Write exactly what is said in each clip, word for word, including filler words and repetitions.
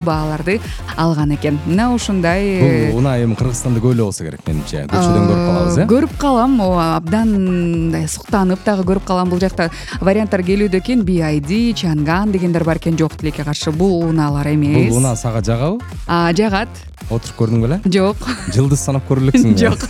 бааларды алган экен. Мына ушундай. Бул унаа эми Кыргызстанда көп эле болсо керек менимче. Көчөдөн көрүп калабыз, э? Көрүп калам, абдан мындай суктанып дагы көрүп калам. Бул жакта варианттар келүүдө экен. би ай ди, Чанган дегендер бар экен, жок тилекке каршы. Бул унаалар эмес. Бул унаа сага жагабы? А, жагат. Отуруп көрдүң беле? Жок. Жылдыз санап көрө элексиң. Жок.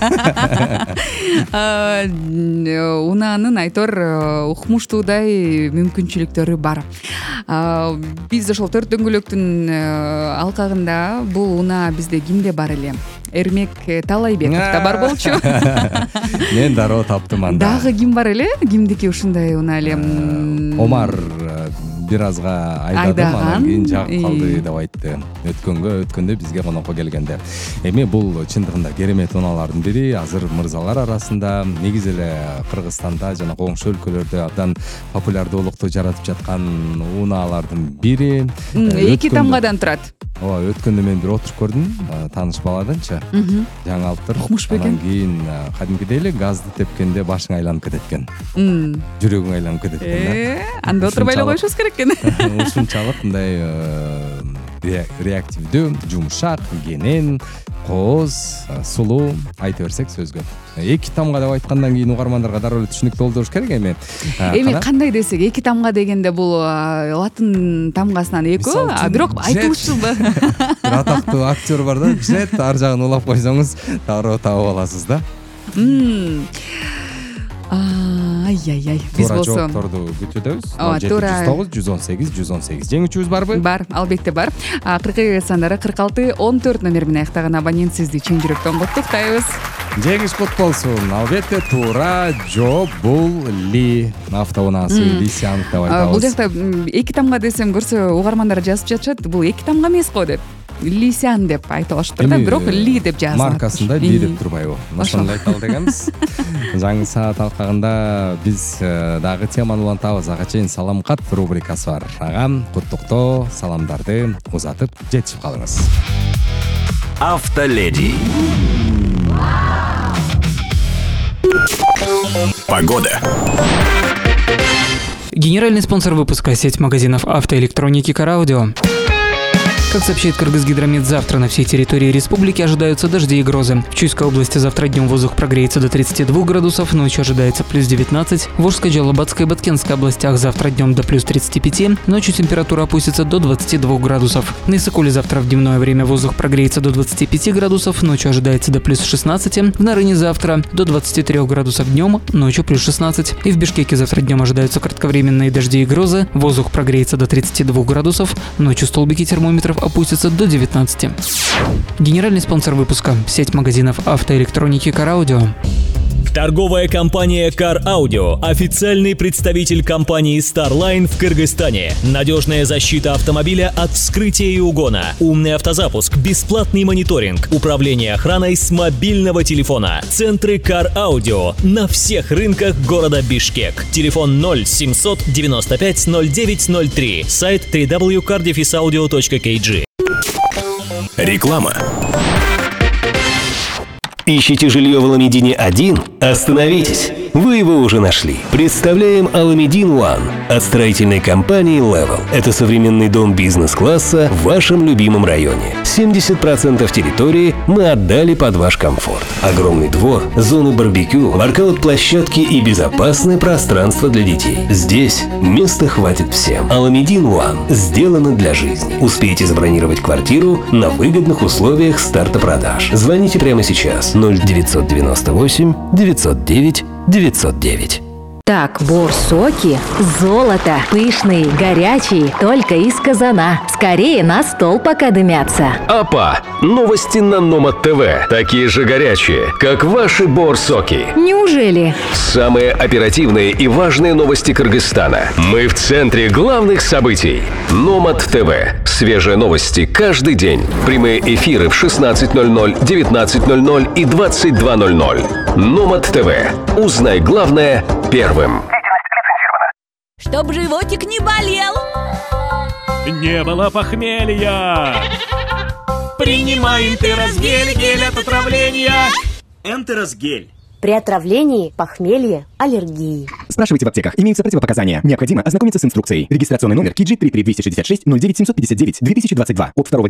Унаанын айтор укмуштуудай мүмкүнчүлүктөрү бар. Биз ошол төрт дөңгөлөктүн алкагында бул унаа бизде кимде бар эле? Эрмек Талайбеков да бар болчу. Мен дароо таптым анда. Дагы ким бар эле? Кимдики ушундай унаа эле? Омар бир азга айдадым, анан кийин жагып калды деп айтты. Өткөнгө, өткөндө бизге конокко келгенде. Эми бул чындыгында керемет унаалардын бири. Азыр мырзалар арасында негизи эле Кыргызстанда жана коңшу өлкөлөрдө абдан популярдуулукту жаратып жаткан унаалардын бири. Эки тамгадан турат. Ооба, өткөндө мен бир отуруп көрдүм, тааныш баладанчы. Жаңы алыптыр. Анан кийин кадимкидей эле газды тепкенде башың айланып кетет экен. Жүрөгүң айланып кетет экен. Анда отурбай эле коюшубуз керек экен. Ушунчалык мындай реактивдүү, жумшак, кенен, кооз, сулуу айта берсек сөз көп. Эки тамга деп айткандан кийин угармандарга дароо эле түшүнүктүү болуш керек эми. Эми кандай десек, эки тамга дегенде бул латын тамгасынан экөө, а бирок айтылышы бир атактуу актер бар да, Джет, ар жагын улап койсоңуз дароо таап аласыз да. Ай-яй-яй, биз болсо жоопторду күтөбүз. жети жүз тогуз жүз он сегиз жүз он сегиз. Жеңүүчүбүз барбы? Бар, албетте бар. кырк сандары кырк алты он төрт номер менен аяктаган абонент сизди чын жүрөктөн куттуктайбыз. Жеңиш кут болсун. Албетте туура жооп бул Ли автоунаасы Лисян деп айтабыз. Бул жакта эки тамга десем көрсө угармандар жазып жатышат. Бул эки тамга эмес го деп. Лисян деп айтып алыштыр да, бирок Ли деп жазылат. Маркасында Ли деп турбайбы? Ошондо айталы дегенбиз. Жаңы саат алкагында биз дагы теманы улантабыз. Ага чейин салам кат рубрикасы бар. Ага куттуктоо саламдарды узатып жетишип калыңыз. Автоледи. Погода. Генеральный спонсор выпуска — сеть магазинов автоэлектроники «Караудио». Как сообщает Кыргызгидромет, завтра на всей территории республики ожидаются дожди и грозы. В Чуйской области завтра днем воздух прогреется до тридцати двух градусов, ночью ожидается плюс девятнадцать. В Волжской, Джалабатской и Баткенской областях завтра днем до плюс тридцати пяти, ночью температура опустится до двадцати двух градусов. На Иссыкуле завтра в дневное время воздух прогреется до двадцати пяти градусов, ночью ожидается до плюс шестнадцати. В Нарыне завтра до двадцати трёх градусов днем, ночью плюс шестнадцать. И в Бишкеке завтра днем ожидаются кратковременные дожди и грозы, воздух прогреется до тридцати двух градусов, ночью столбики термометров опустятся до девятнадцати. Генеральный спонсор выпуска — сеть магазинов автоэлектроники «Караудио». Торговая компания Car Audio – официальный представитель компании Starline в Кыргызстане. Надежная защита автомобиля от вскрытия и угона, умный автозапуск, бесплатный мониторинг, управление охраной с мобильного телефона. Центры Car Audio на всех рынках города Бишкек. Телефон ноль семьсот девяносто пять ноль девять ноль три. Сайт дабл ю дабл ю дабл ю точка car dash audio точка кей джи. Реклама. Ищите жилье в Аламедине один? Остановитесь! Вы его уже нашли. Представляем Аламедин One от строительной компании Level. Это современный дом бизнес-класса в вашем любимом районе. семьдесят процентов территории мы отдали под ваш комфорт. Огромный двор, зоны барбекю, воркаут-площадки и безопасное пространство для детей. Здесь места хватит всем. Аламедин One сделано для жизни. Успейте забронировать квартиру на выгодных условиях старта продаж. Звоните прямо сейчас. ноль девятьсот девяносто восемь девятьсот девять девятьсот девять. Так, борсоки, золото, пышные, горячие, только из казана. Скорее на стол пока дымятся. Апа, новости на Номад ТВ. Такие же горячие, как ваши борсоки. Неужели? Самые оперативные и важные новости Кыргызстана. Мы в центре главных событий. Номад ТВ. Свежие новости каждый день. Прямые эфиры в шестнадцать ноль ноль, девятнадцать ноль ноль и двадцать два ноль ноль. Номад ТВ. Узнай главное первым. Чтоб животик не болел, не было похмелья, принимай энтеросгель, гель от отравления. Энтеросгель. При отравлении, похмелье, аллергии. Спрашивайте в аптеках. Имеются противопоказания. Необходимо ознакомиться с инструкцией. Регистрационный номер Киджи три три два шесть шесть ноль девять семь пять девять две тысячи двадцать два от второго